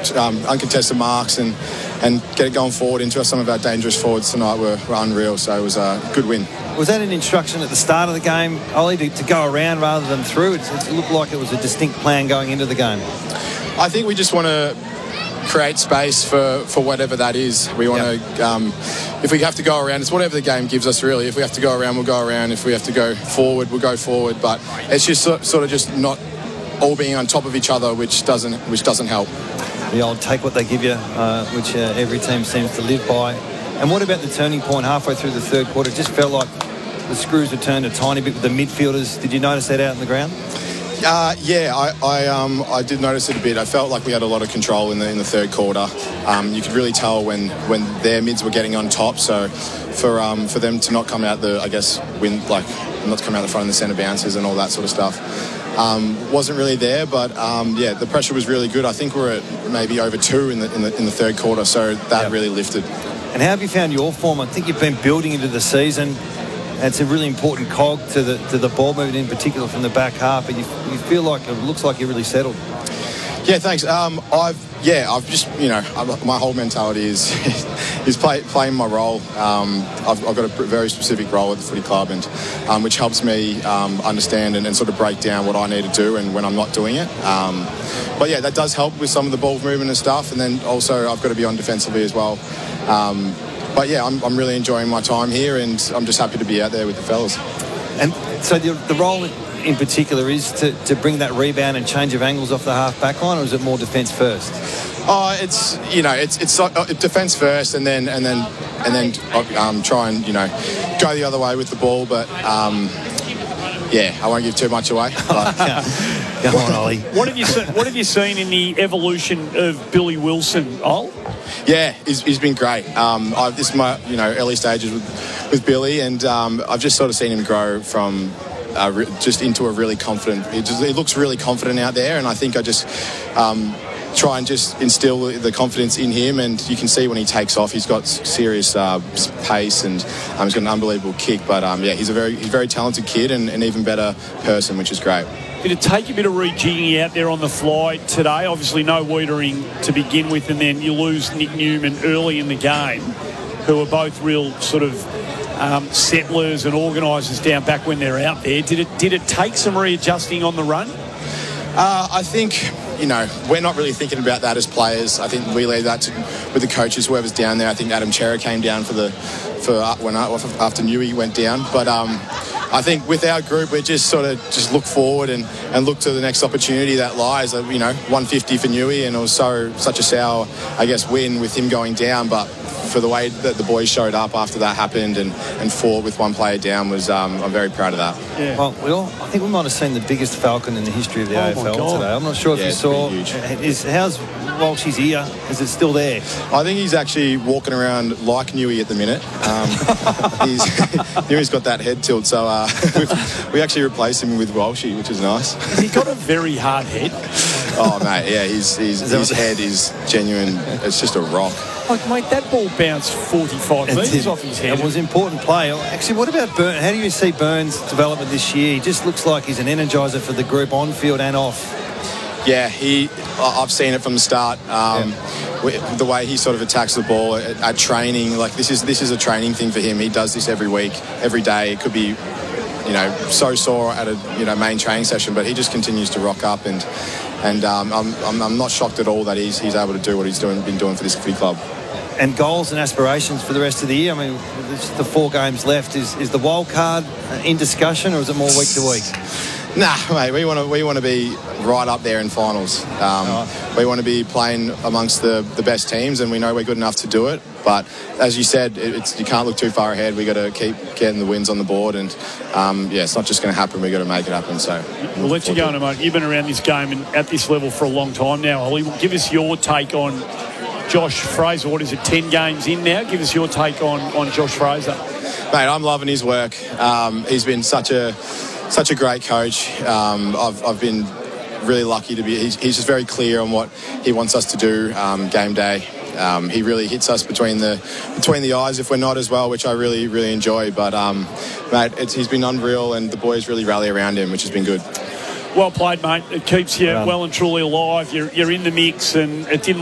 uncontested marks and get it going forward into some of our dangerous forwards tonight were unreal. So it was a good win. Was that an instruction at the start of the game, Ollie, to go around rather than through? It looked like it was a distinct plan going into the game. I think we just want to create space for whatever that is. We want to, if we have to go around, it's whatever the game gives us, really. If we have to go around, we'll go around. If we have to go forward, we'll go forward. But it's just sort of just not all being on top of each other, which doesn't help. The old take what they give you, which every team seems to live by. And what about the turning point halfway through the third quarter? It just felt like the screws were turned a tiny bit with the midfielders. Did you notice that out on the ground? I did notice it a bit. I felt like we had a lot of control in the third quarter. You could really tell when their mids were getting on top. So for them to not come out not to come out the front of the centre bounces and all that sort of stuff wasn't really there. But the pressure was really good. I think we're at maybe over 2 in the third quarter. So that really lifted. And how have you found your form? I think you've been building into the season. It's a really important cog to the ball movement, in particular from the back half. But you feel like it looks like you're really settled. Yeah, thanks. I've just my whole mentality is playing my role. I've got a very specific role at the footy club, and which helps me understand and sort of break down what I need to do and when I'm not doing it. But yeah, that does help with some of the ball movement and stuff. And then also I've got to be on defensively as well. But yeah, I'm really enjoying my time here, and I'm just happy to be out there with the fellas. And so the role in particular is to bring that rebound and change of angles off the half back line, or is it more defence first? It's defence first, and then try and go the other way with the ball. But I won't give too much away. Come on, Ollie. What have you seen in the evolution of Billy Wilson, Ol? Yeah, he's been great. This is my early stages with Billy, and I've just sort of seen him grow from just into a really confident. He looks really confident out there, and I think I just try and just instill the confidence in him, and you can see when he takes off, he's got serious pace, and he's got an unbelievable kick. But he's a very talented kid and an even better person, which is great. Did it take a bit of rejigging out there on the fly today? Obviously no Wiedering to begin with, and then you lose Nick Newman early in the game, who are both real sort of settlers and organisers down back when they're out there. Did it take some readjusting on the run? I think we're not really thinking about that as players. I think we leave that with the coaches, whoever's down there. I think Adam Chera came down after Newey went down, but I think with our group, we just sort of look forward and look to the next opportunity that lies. 150 for Newey, and it was such a sour, win with him going down. But for the way that the boys showed up after that happened and fought with one player down I'm very proud of that. Yeah. Well, I think we might have seen the biggest falcon in the history of the AFL today. I'm not sure if you saw. How's Walsh's ear? Is it still there? I think he's actually walking around like Newey at the minute. Newey's got that head tilt, so we actually replaced him with Walshy, which is nice. He's got a very hard head. Oh, mate, yeah, his head is genuine. It's just a rock. Like, mate, that ball bounced 45 metres off his head. It was an important play. Actually, what about Burns? How do you see Burns' development this year? He just looks like he's an energiser for the group on field and off. Yeah, I've seen it from the start. The way he sort of attacks the ball at training, this is a training thing for him. He does this every week, every day. It could be, so sore at a main training session, but he just continues to rock up, and I'm not shocked at all that he's able to do what he's been doing for this footy club. And goals and aspirations for the rest of the year. I mean, the 4 games left. Is the wild card in discussion, or is it more week to week? Nah, mate, we want to be right up there in finals. We want to be playing amongst the best teams, and we know we're good enough to do it. But as you said, you can't look too far ahead. We got to keep getting the wins on the board, and it's not just going to happen. We got to make it happen. So we'll let you go in a moment. You've been around this game and at this level for a long time now, Ollie. Give us your take on Josh Fraser. What is it, 10 games in now? Give us your take on Josh Fraser. Mate, I'm loving his work. He's been such a great coach. I've been really lucky to be. He's just very clear on what he wants us to do game day. He really hits us between the eyes if we're not as well, which I really, really enjoy. But mate, he's been unreal, and the boys really rally around him, which has been good. Well played, mate. It keeps you well and truly alive. You're in the mix, and it didn't